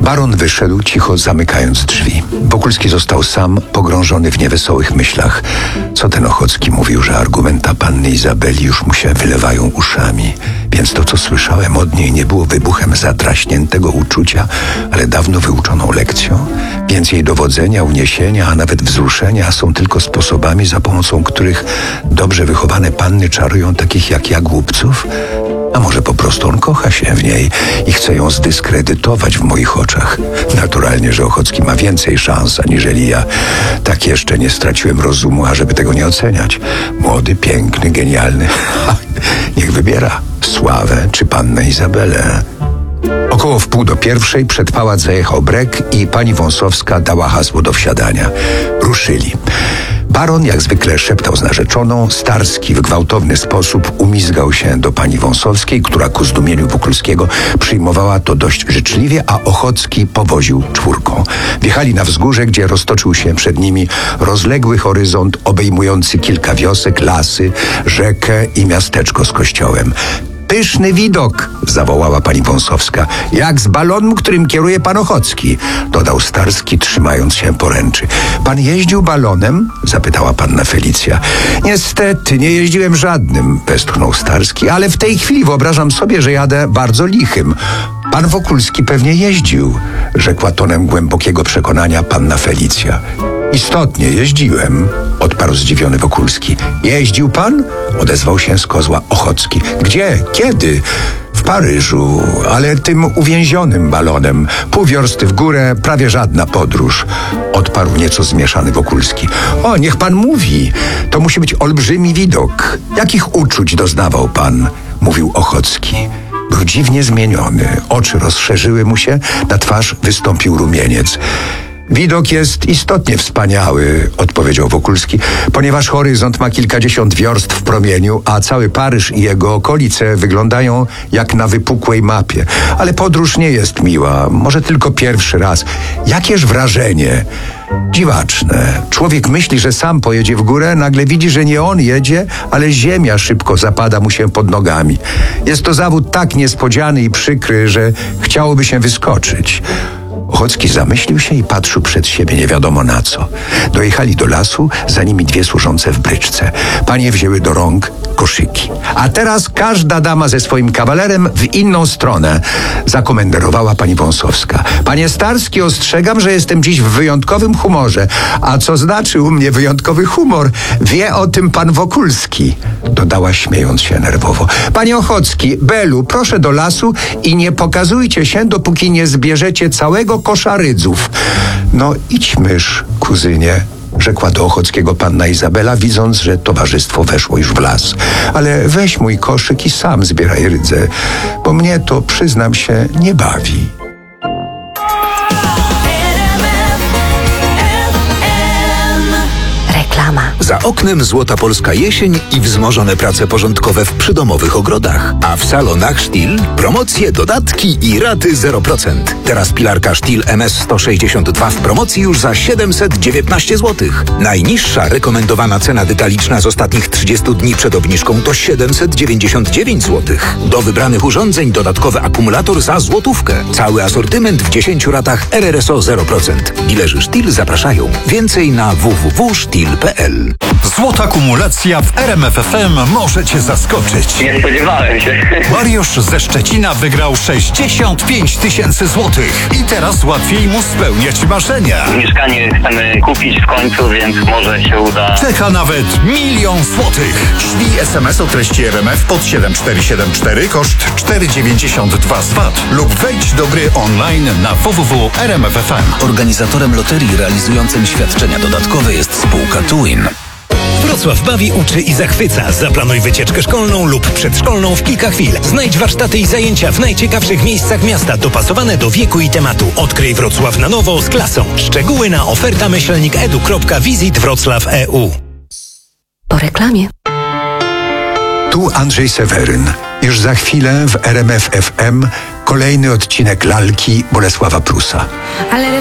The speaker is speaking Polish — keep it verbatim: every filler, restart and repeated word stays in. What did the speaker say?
Baron wyszedł, cicho zamykając drzwi. Wokulski został sam, pogrążony w niewesołych myślach. Co ten Ochocki mówił, że argumenta panny Izabeli już mu się wylewają uszami. Więc to, co słyszałem od niej, nie było wybuchem zatraśniętego uczucia, ale dawno wyuczoną lekcją. Więc jej dowodzenia, uniesienia, a nawet wzruszenia są tylko sposobami, za pomocą których dobrze wychowane panny czarują takich jak ja głupców? A może po prostu on kocha się w niej i chce ją zdyskredytować w moich oczach. Naturalnie, że Ochocki ma więcej szans aniżeli ja. Tak jeszcze nie straciłem rozumu, ażeby tego nie oceniać. Młody, piękny, genialny. Niech wybiera sławę czy pannę Izabelę. Około wpół do pierwszej przed pałac zajechał brek i pani Wąsowska dała hasło do wsiadania. Ruszyli. Baron jak zwykle szeptał z narzeczoną, Starski w gwałtowny sposób umizgał się do pani Wąsowskiej, która ku zdumieniu Wokulskiego przyjmowała to dość życzliwie, a Ochocki powoził czwórką. Wjechali na wzgórze, gdzie roztoczył się przed nimi rozległy horyzont obejmujący kilka wiosek, lasy, rzekę i miasteczko z kościołem. Pyszny widok, zawołała pani Wąsowska. Jak z balonu, którym kieruje pan Ochocki, dodał Starski, trzymając się poręczy. Pan jeździł balonem? Zapytała panna Felicja. Niestety, nie jeździłem żadnym, westchnął Starski, ale w tej chwili wyobrażam sobie, że jadę bardzo lichym. Pan Wokulski pewnie jeździł, rzekła tonem głębokiego przekonania panna Felicja. Istotnie jeździłem, odparł zdziwiony Wokulski. Jeździł pan? Odezwał się z kozła Ochocki. Gdzie? Kiedy? W Paryżu, ale tym uwięzionym balonem. Pół wiorsty w górę, prawie żadna podróż. Odparł nieco zmieszany Wokulski. O, niech pan mówi. To musi być olbrzymi widok. Jakich uczuć doznawał pan? Mówił Ochocki. Był dziwnie zmieniony. Oczy rozszerzyły mu się, na twarz wystąpił rumieniec. Widok jest istotnie wspaniały, odpowiedział Wokulski, ponieważ horyzont ma kilkadziesiąt wiorst w promieniu, a cały Paryż i jego okolice wyglądają jak na wypukłej mapie. Ale podróż nie jest miła, może tylko pierwszy raz. Jakież wrażenie! Dziwaczne. Człowiek myśli, że sam pojedzie w górę, nagle widzi, że nie on jedzie, ale ziemia szybko zapada mu się pod nogami. Jest to zawód tak niespodziany i przykry, że chciałoby się wyskoczyć. Ochocki zamyślił się i patrzył przed siebie nie wiadomo na co. Dojechali do lasu, za nimi dwie służące w bryczce. Panie wzięły do rąk koszyki. A teraz każda dama ze swoim kawalerem w inną stronę, zakomenderowała pani Wąsowska. Panie Starski, ostrzegam, że jestem dziś w wyjątkowym humorze. A co znaczy u mnie wyjątkowy humor? Wie o tym pan Wokulski, dodała śmiejąc się nerwowo. Panie Ochocki, Belu, proszę do lasu i nie pokazujcie się, dopóki nie zbierzecie całego kosza rydzów. No idź mysz, kuzynie, rzekła do Ochockiego panna Izabela, widząc, że towarzystwo weszło już w las. Ale weź mój koszyk i sam zbieraj rydze, bo mnie to, przyznam się, nie bawi. Za oknem złota polska jesień i wzmożone prace porządkowe w przydomowych ogrodach. A w salonach Stihl promocje, dodatki i raty zero procent. Teraz pilarka Stihl M S sto sześćdziesiąt dwa w promocji już za siedemset dziewiętnaście złotych. Najniższa rekomendowana cena detaliczna z ostatnich trzydziestu dni przed obniżką to siedemset dziewięćdziesiąt dziewięć złotych. Do wybranych urządzeń dodatkowy akumulator za złotówkę. Cały asortyment w dziesięciu ratach R R S O zero procent. Dilerzy Stihl zapraszają. Więcej na w w w kropka stihl kropka p l. Złota kumulacja w R M F F M może cię zaskoczyć. Nie spodziewałem się. Mariusz ze Szczecina wygrał sześćdziesiąt pięć tysięcy złotych i teraz łatwiej mu spełniać marzenia. Mieszkanie chcemy kupić w końcu, więc może się uda. Czeka nawet milion złotych. Szlij S M S o treści R M F pod siedem cztery siedem cztery, koszt cztery dziewięćdziesiąt dwa z V A T lub wejdź do gry online na w w w kropka r m f f m. Organizatorem loterii realizującym świadczenia dodatkowe jest spółka Tuwin. Wrocław bawi, uczy i zachwyca. Zaplanuj wycieczkę szkolną lub przedszkolną w kilka chwil. Znajdź warsztaty i zajęcia w najciekawszych miejscach miasta, dopasowane do wieku i tematu. Odkryj Wrocław na nowo z klasą. Szczegóły na oferta myślnik edu kropka wisit wrocław kropka e u. Po reklamie. Tu Andrzej Seweryn. Już za chwilę w R M F F M kolejny odcinek Lalki Bolesława Prusa. Ale